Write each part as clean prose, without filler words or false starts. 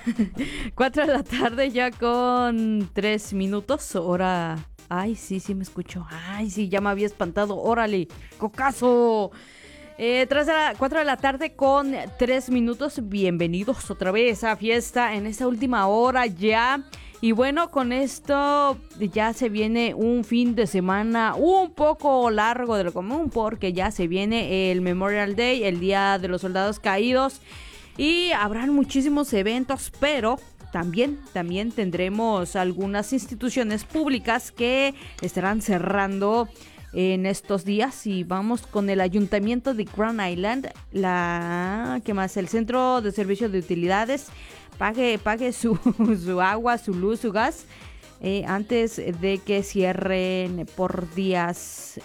4 de la tarde ya con 3 minutos, hora... Ay, sí, sí me escucho. Ay, sí, ya me había espantado. Órale, cocazo. 4 de la tarde con 3 minutos. Bienvenidos otra vez a fiesta en esta última hora ya. Y bueno, con esto ya se viene un fin de semana un poco largo de lo común, porque ya se viene el Memorial Day, el Día de los Soldados Caídos. Y habrán muchísimos eventos, pero también tendremos algunas instituciones públicas que estarán cerrando en estos días. Y vamos con el Ayuntamiento de Grand Island, ¿qué más? El Centro de Servicio de Utilidades. Pague su agua, su luz, su gas, antes de que cierren por días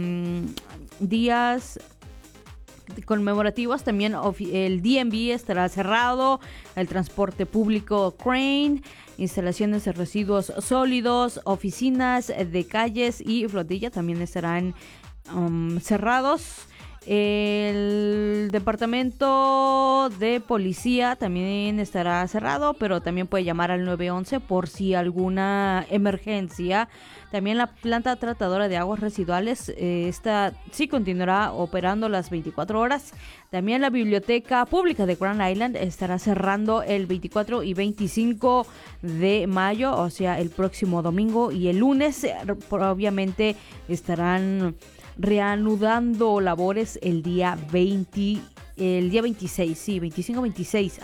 conmemorativos. También el DMV estará cerrado, el transporte público Crane, instalaciones de residuos sólidos, oficinas de calles y flotilla también estarán cerrados. El departamento de policía también estará cerrado, pero también puede llamar al 911 por si alguna emergencia. También la planta tratadora de aguas residuales, esta sí continuará operando las 24 horas. También la biblioteca pública de Grand Island estará cerrando el 24 y 25 de mayo, o sea, el próximo domingo, y el lunes obviamente estarán reanudando labores el día 26, sí, 26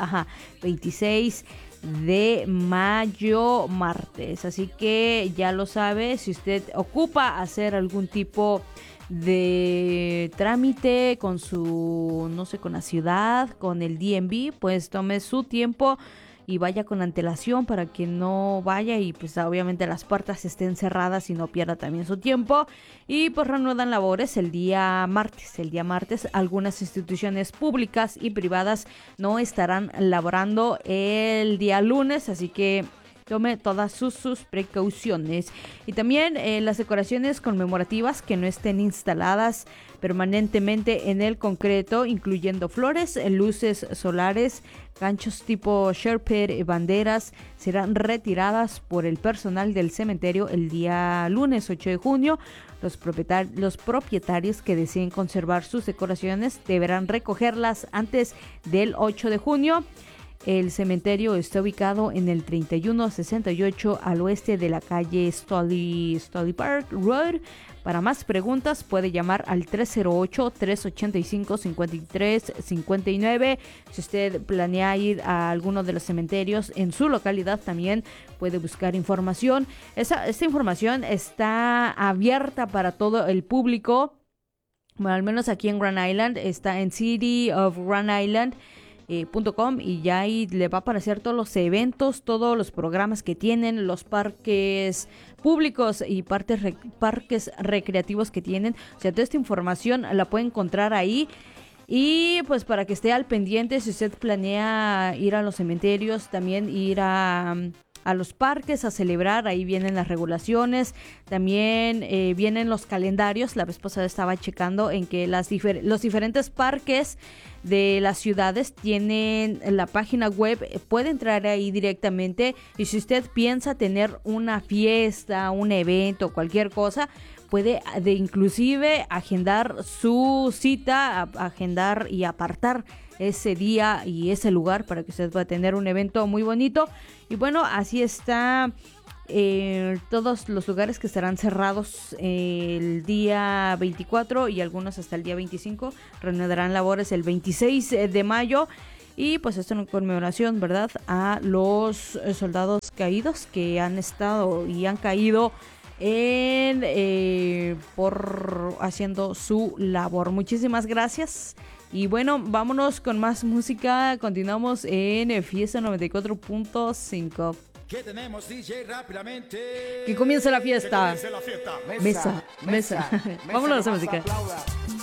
de mayo, martes. Así que ya lo sabe, si usted ocupa hacer algún tipo de trámite con con la ciudad, con el DMV, pues tome su tiempo y vaya con antelación para que no vaya y pues obviamente las puertas estén cerradas y no pierda también su tiempo. Y pues reanudan labores el día martes. Algunas instituciones públicas y privadas no estarán laborando el día lunes, así que tome todas sus precauciones. Y también las decoraciones conmemorativas que no estén instaladas permanentemente en el concreto, incluyendo flores, luces solares, ganchos tipo Sherper, banderas, serán retiradas por el personal del cementerio el día lunes 8 de junio. Los propietarios que deseen conservar sus decoraciones deberán recogerlas antes del 8 de junio. El cementerio está ubicado en el 3168 al oeste de la calle Stolly Park Road. Para más preguntas puede llamar al 308-385-5359. Si usted planea ir a alguno de los cementerios en su localidad, también puede buscar información. Esta información está abierta para todo el público. Bueno, al menos aquí en Grand Island está en cityofgrandisland.com y ya ahí le va a aparecer todos los eventos, todos los programas que tienen, los parques públicos y parques recreativos que tienen. O sea, toda esta información la puede encontrar ahí. Y pues para que esté al pendiente, si usted planea ir a los cementerios, también ir a los parques a celebrar, ahí vienen las regulaciones, también vienen los calendarios. La vez pasada estaba checando en que los diferentes parques de las ciudades tienen la página web, puede entrar ahí directamente, y si usted piensa tener una fiesta, un evento, cualquier cosa, puede inclusive agendar su cita, agendar y apartar ese día y ese lugar para que usted pueda tener un evento muy bonito. Y bueno, así está todos los lugares que estarán cerrados el día 24 y algunos hasta el día 25. Reanudarán labores el 26 de mayo. Y pues esto en conmemoración, ¿verdad?, a los soldados caídos que han estado y han caído por haciendo su labor. Muchísimas gracias. Y bueno, vámonos con más música. Continuamos en Fiesta 94.5. ¿Qué tenemos, DJ? Rápidamente. Que comience la fiesta. Que comience la fiesta. Mesa. Vámonos a música.